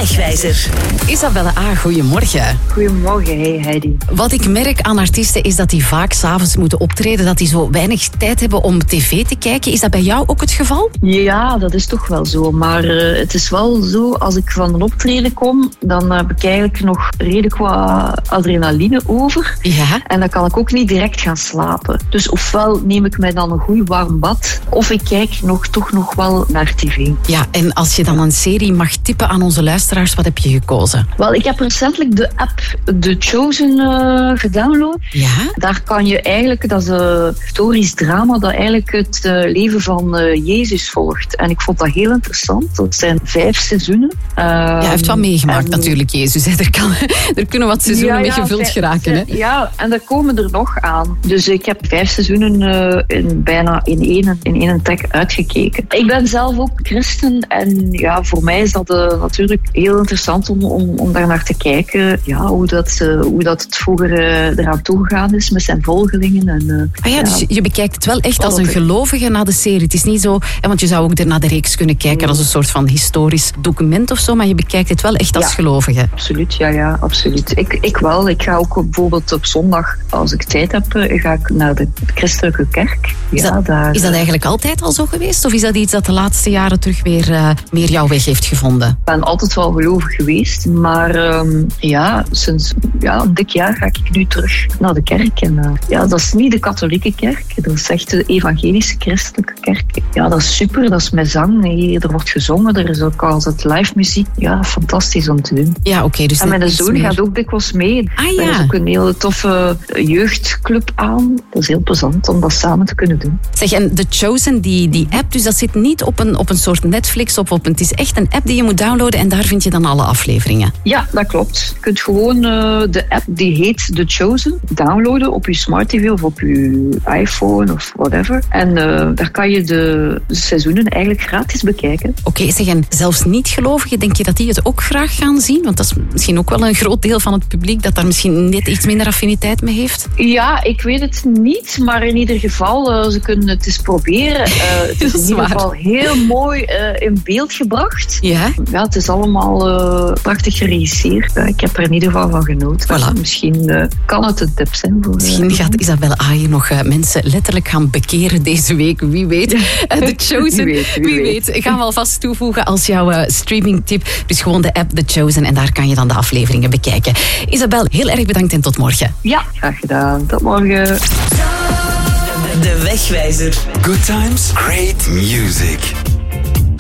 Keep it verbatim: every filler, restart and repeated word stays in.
Wegwijzer. Isabelle A., goedemorgen. Goedemorgen, hey Heidi. Wat ik merk aan artiesten is dat die vaak 's avonds moeten optreden, dat die zo weinig tijd hebben om tv te kijken. Is dat bij jou ook het geval? Ja, dat is toch wel zo. Maar uh, het is wel zo, als ik van een optreden kom, dan heb ik eigenlijk nog redelijk wat adrenaline over. Ja. En dan kan ik ook niet direct gaan slapen. Dus ofwel neem ik mij dan een goed warm bad, of ik kijk nog, toch nog wel naar tv. Ja, en als je dan een serie mag tippen aan onze luisteraars, wat heb je gekozen? Wel, ik heb recentelijk de app The Chosen uh, gedownload. Ja? Daar kan je eigenlijk, dat is een historisch drama dat eigenlijk het uh, leven van uh, Jezus volgt. En ik vond dat heel interessant. Dat zijn vijf seizoenen. Uh, Ja, hij heeft wat meegemaakt en, natuurlijk, Jezus. Hè. Er, kan, er kunnen wat seizoenen ja, mee ja, gevuld vijf, geraken. Hè? Ja, en daar komen er nog aan. Dus ik heb vijf seizoenen uh, in, bijna in één, in één tag uitgekeken. Ik ben zelf ook christen en ja, voor mij is dat uh, natuurlijk heel interessant om, om, om daar naar te kijken. Ja, hoe, dat, uh, hoe dat het vroeger uh, eraan toegegaan is met zijn volgelingen. En, uh, Ah ja, ja, dus je bekijkt het wel echt als een gelovige naar de serie. Het is niet zo, want je zou ook er naar de reeks kunnen kijken als een soort van historisch document of zo, maar je bekijkt het wel echt als ja, gelovige. Absoluut, ja, ja, absoluut. Ik, ik wel. Ik ga ook bijvoorbeeld op zondag, als ik tijd heb, ga ik naar de christelijke kerk. Is, ja, dat, daar, is dat eigenlijk altijd al zo geweest? Of is dat iets dat de laatste jaren terug weer uh, meer jouw weg heeft gevonden? Ik ben altijd wel gelovig geweest, maar um, ja, sinds ja, een dik jaar ga ik nu terug naar de kerk. En, uh, ja, dat is niet de katholieke kerk, dat is echt de evangelische christelijke kerk. Ja, dat is super, dat is met zang. Nee, er wordt gezongen, er is ook altijd live muziek. Ja, fantastisch om te doen. Ja, oké. Okay, dus en mijn zoon meer... gaat ook dikwijls mee. Ah, ja. Er is ook een hele toffe jeugdclub aan. Dat is heel plezant om dat samen te kunnen doen. Zeg, en The Chosen, die, die app, dus dat zit niet op een, op een soort Netflix of op een... Het is echt een app die je moet downloaden en daar vind je dan alle afleveringen. Ja, dat klopt. Je kunt gewoon uh, de app, die heet The Chosen, downloaden op je smart tv of op je iPhone of whatever. En uh, daar kan je de, de seizoenen eigenlijk gratis bekijken. Oké, okay, zeg, en zelfs niet-gelovigen, denk je dat die het ook graag gaan zien? Want dat is misschien ook wel een groot deel van het publiek dat daar misschien net iets minder affiniteit mee heeft. Ja, ik weet het niet, maar in ieder geval, uh, ze kunnen het eens proberen. Uh, het is in ieder geval heel mooi uh, in beeld gebracht. Ja? Ja, het is allemaal uh, prachtig geregisseerd. Uh, ik heb er in ieder geval van genoten. Voilà. Misschien uh, kan het een tip zijn voor... Uh, Misschien gaat Isabelle A. hier nog uh, mensen letterlijk gaan bekeren deze week. Wie weet. Uh, The Chosen, wie weet, wie wie weet. weet. Gaan we alvast toevoegen als jouw uh, streamingtip. Dus gewoon de app The Chosen en daar kan je dan de afleveringen bekijken. Isabelle, heel erg bedankt en tot morgen. Ja, graag gedaan. Tot morgen. De Wegwijzer. Good times, great music.